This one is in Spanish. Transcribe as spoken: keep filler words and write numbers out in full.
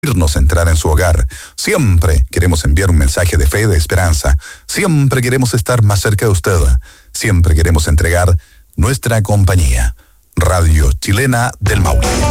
Nos entrar en su hogar. Siempre queremos enviar un mensaje de fe y de esperanza. Siempre queremos estar más cerca de usted. Siempre queremos entregar nuestra compañía. Radio Chilena del Maule.